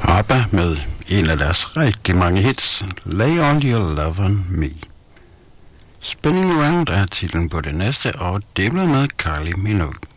ABBA med en af deres rigtig mange hits, Lay All Your Love On Me. Spinning Around er titlen på det næste, og det blev med Kylie Minogue.